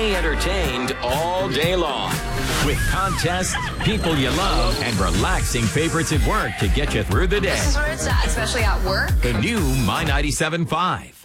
Stay entertained all day long with contests, people you love, and relaxing favorites at work to get you through the day. This is where it's at, especially at work. The new My 97.5.